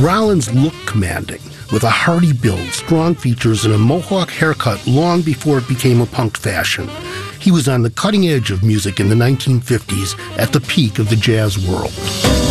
Rollins looked commanding, with a hearty build, strong features, and a mohawk haircut long before it became a punk fashion. He was on the cutting edge of music in the 1950s, at the peak of the jazz world.